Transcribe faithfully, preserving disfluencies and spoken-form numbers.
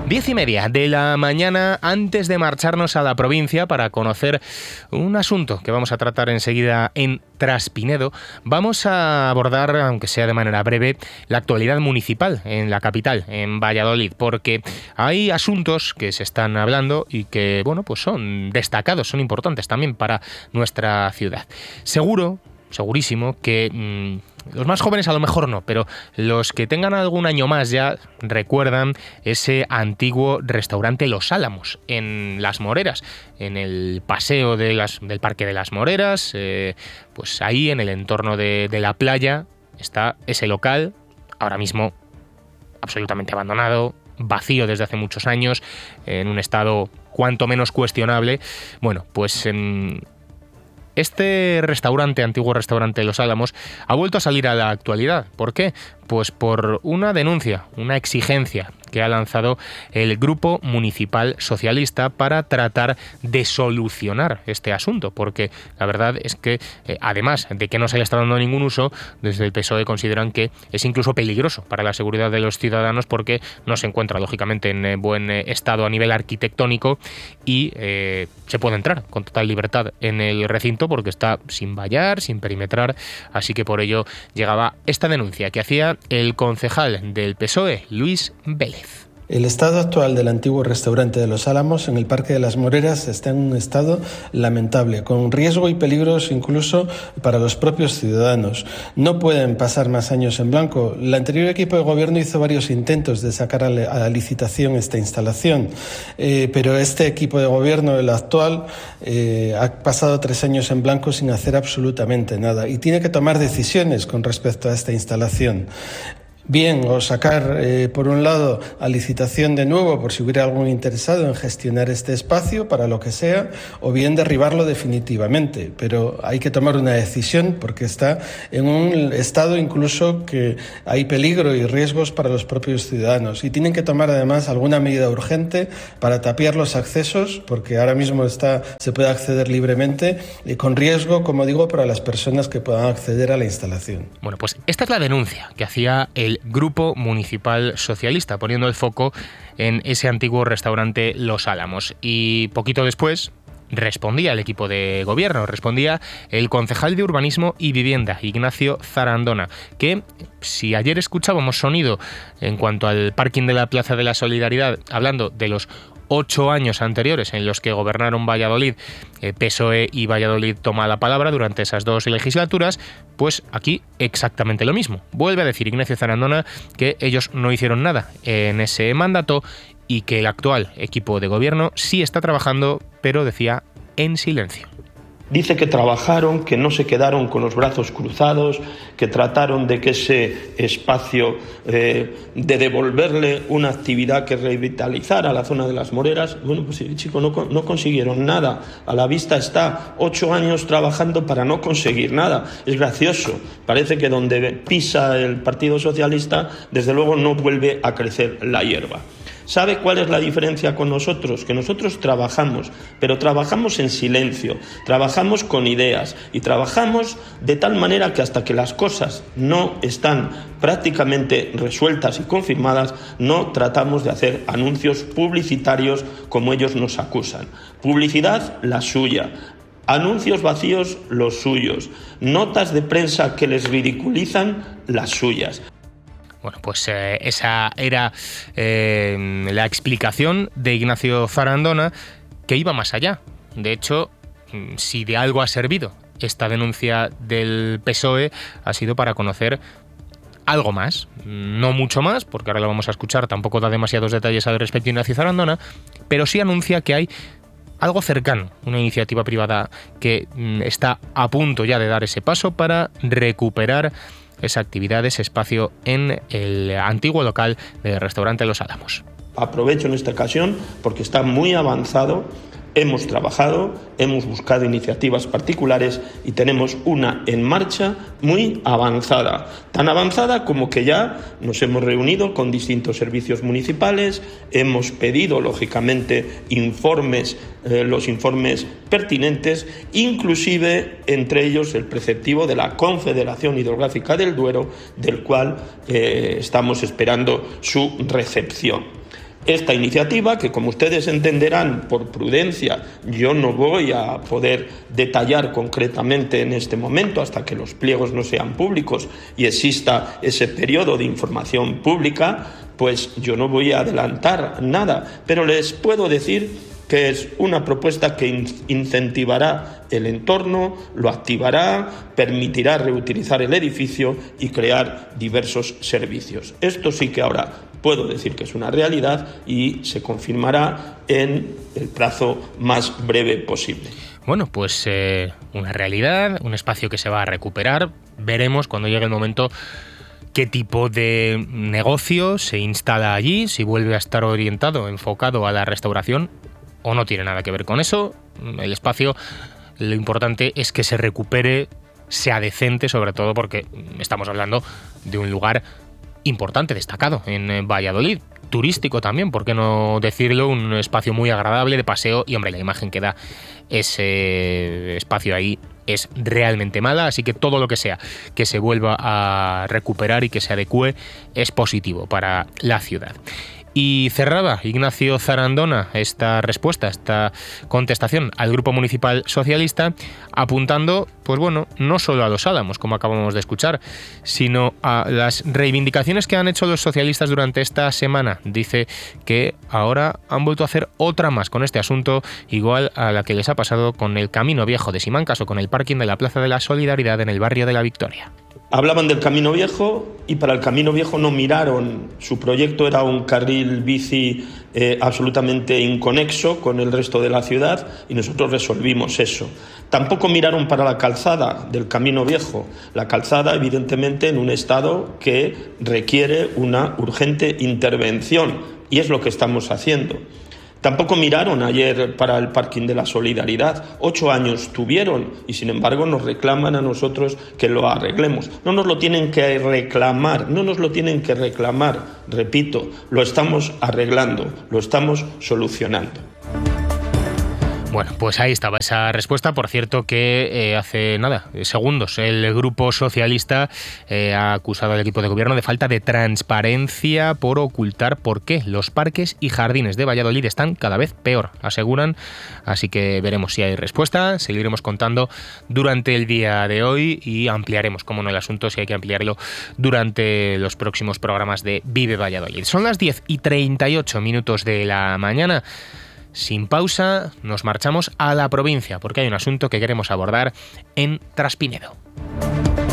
Diez y media de la mañana, antes de marcharnos a la provincia para conocer un asunto que vamos a tratar enseguida en Traspinedo, vamos a abordar, aunque sea de manera breve, la actualidad municipal en la capital, en Valladolid, porque hay asuntos que se están hablando y que, bueno, pues son destacados, son importantes también para nuestra ciudad. Seguro, segurísimo, que mmm, los más jóvenes a lo mejor no, pero los que tengan algún año más ya recuerdan ese antiguo restaurante Los Álamos en Las Moreras, en el paseo de las, del Parque de las Moreras, eh, pues ahí en el entorno de, de la playa está ese local, ahora mismo absolutamente abandonado, vacío desde hace muchos años, en un estado cuanto menos cuestionable. Bueno, pues en este restaurante, antiguo restaurante Los Álamos, ha vuelto a salir a la actualidad. ¿Por qué? Pues por una denuncia, una exigencia que ha lanzado el Grupo Municipal Socialista para tratar de solucionar este asunto, porque la verdad es que, eh, además de que no se le está dando ningún uso, desde el P S O E consideran que es incluso peligroso para la seguridad de los ciudadanos porque no se encuentra, lógicamente, en eh, buen eh, estado a nivel arquitectónico y eh, se puede entrar con total libertad en el recinto porque está sin vallar, sin perimetrar, así que por ello llegaba esta denuncia que hacía el concejal del P S O E, Luis Vélez. El estado actual del antiguo restaurante de Los Álamos en el Parque de las Moreras está en un estado lamentable, con riesgo y peligros incluso para los propios ciudadanos. No pueden pasar más años en blanco. El anterior equipo de gobierno hizo varios intentos de sacar a la licitación esta instalación, eh, pero este equipo de gobierno, el actual, eh, ha pasado tres años en blanco sin hacer absolutamente nada y tiene que tomar decisiones con respecto a esta instalación. Bien, o sacar, eh, por un lado, a licitación de nuevo por si hubiera algún interesado en gestionar este espacio para lo que sea, o bien derribarlo definitivamente. Pero hay que tomar una decisión porque está en un estado incluso que hay peligro y riesgos para los propios ciudadanos. Y tienen que tomar además alguna medida urgente para tapiar los accesos, porque ahora mismo está, se puede acceder libremente y con riesgo, como digo, para las personas que puedan acceder a la instalación. Bueno, pues esta es la denuncia que hacía el Grupo Municipal Socialista, poniendo el foco en ese antiguo restaurante Los Álamos. Y poquito después respondía el equipo de gobierno, respondía el concejal de Urbanismo y Vivienda, Ignacio Zarandona, que si ayer escuchábamos sonido en cuanto al parking de la Plaza de la Solidaridad, hablando de los ocho años anteriores en los que gobernaron Valladolid, eh, P S O E y Valladolid toma la palabra durante esas dos legislaturas, pues aquí exactamente lo mismo. Vuelve a decir Ignacio Zarandona que ellos no hicieron nada en ese mandato y que el actual equipo de gobierno sí está trabajando, pero decía en silencio. Dice que trabajaron, que no se quedaron con los brazos cruzados, que trataron de que ese espacio, eh, de devolverle una actividad que revitalizara la zona de las Moreras. Bueno, pues chicos, no, no consiguieron nada. A la vista está ocho años trabajando para no conseguir nada. Es gracioso. Parece que donde pisa el Partido Socialista, desde luego no vuelve a crecer la hierba. ¿Sabe cuál es la diferencia con nosotros? Que nosotros trabajamos, pero trabajamos en silencio, trabajamos con ideas y trabajamos de tal manera que hasta que las cosas no están prácticamente resueltas y confirmadas, no tratamos de hacer anuncios publicitarios como ellos nos acusan. Publicidad, la suya. Anuncios vacíos, los suyos. Notas de prensa que les ridiculizan, las suyas. Bueno, pues eh, esa era eh, la explicación de Ignacio Zarandona, que iba más allá. De hecho, si de algo ha servido esta denuncia del P S O E, ha sido para conocer algo más, no mucho más, porque ahora lo vamos a escuchar, tampoco da demasiados detalles al respecto Ignacio Zarandona, pero sí anuncia que hay algo cercano, una iniciativa privada que mm, está a punto ya de dar ese paso para recuperar esa actividad, ese espacio en el antiguo local del restaurante Los Álamos. Aprovecho en esta ocasión porque está muy avanzado. Hemos trabajado, hemos buscado iniciativas particulares y tenemos una en marcha muy avanzada. Tan avanzada como que ya nos hemos reunido con distintos servicios municipales, hemos pedido, lógicamente, informes, eh, los informes pertinentes, inclusive entre ellos el preceptivo de la Confederación Hidrográfica del Duero, del cual eh, estamos esperando su recepción. Esta iniciativa, que como ustedes entenderán por prudencia, yo no voy a poder detallar concretamente en este momento hasta que los pliegos no sean públicos y exista ese periodo de información pública, pues yo no voy a adelantar nada, pero les puedo decir que es una propuesta que incentivará el entorno, lo activará, permitirá reutilizar el edificio y crear diversos servicios. Esto sí que ahora puedo decir que es una realidad y se confirmará en el plazo más breve posible. Bueno, pues eh, una realidad, un espacio que se va a recuperar. Veremos cuando llegue el momento qué tipo de negocio se instala allí, si vuelve a estar orientado, enfocado a la restauración o no tiene nada que ver con eso. El espacio, lo importante es que se recupere, sea decente, sobre todo porque estamos hablando de un lugar importante, destacado en Valladolid, turístico también, ¿por qué no decirlo? Un espacio muy agradable de paseo y, hombre, la imagen que da ese espacio ahí es realmente mala, así que todo lo que sea que se vuelva a recuperar y que se adecue es positivo para la ciudad. Y cerraba Ignacio Zarandona esta respuesta, esta contestación al Grupo Municipal Socialista, apuntando, pues bueno, no solo a los Álamos, como acabamos de escuchar, sino a las reivindicaciones que han hecho los socialistas durante esta semana. Dice que ahora han vuelto a hacer otra más con este asunto, igual a la que les ha pasado con el Camino Viejo de Simancas o con el parking de la Plaza de la Solidaridad en el barrio de la Victoria. Hablaban del Camino Viejo y para el Camino Viejo no miraron. Su proyecto era un carril bici eh, absolutamente inconexo con el resto de la ciudad y nosotros resolvimos eso. Tampoco miraron para la calzada del Camino Viejo. La calzada, evidentemente, en un estado que requiere una urgente intervención y es lo que estamos haciendo. Tampoco miraron ayer para el parking de la Solidaridad. Ocho años tuvieron y, sin embargo, nos reclaman a nosotros que lo arreglemos. No nos lo tienen que reclamar, no nos lo tienen que reclamar. Repito, lo estamos arreglando, lo estamos solucionando. Bueno, pues ahí estaba esa respuesta. Por cierto que eh, hace nada, segundos, el Grupo Socialista eh, ha acusado al equipo de gobierno de falta de transparencia por ocultar por qué los parques y jardines de Valladolid están cada vez peor, aseguran. Así que veremos si hay respuesta, seguiremos contando durante el día de hoy y ampliaremos, como no, el asunto, si hay que ampliarlo durante los próximos programas de Vive Valladolid. Son las diez y treinta y ocho minutos de la mañana. Sin pausa, nos marchamos a la provincia, porque hay un asunto que queremos abordar en Traspinedo.